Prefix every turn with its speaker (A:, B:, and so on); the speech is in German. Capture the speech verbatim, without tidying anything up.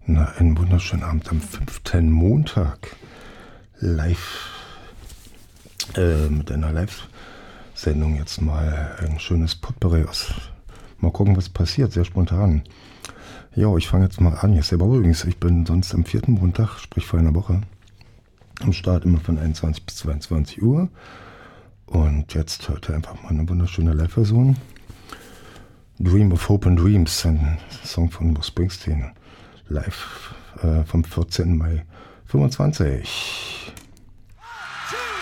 A: Na, einen wunderschönen Abend am fünften Montag. Live, äh, mit einer Live-Sendung jetzt mal ein schönes Potpourri aus. Mal gucken, was passiert, sehr spontan. Jo, ich fange jetzt mal an. Jetzt aber übrigens, ich bin sonst am vierten Montag, sprich vor einer Woche, am Start immer von einundzwanzig bis zweiundzwanzig Uhr. Und jetzt hört ihr einfach mal eine wunderschöne Live-Version. Dream of Hope and Dreams, ein Song von Bruce Springsteen. Live äh, vom vierzehnten Mai fünfundzwanzig.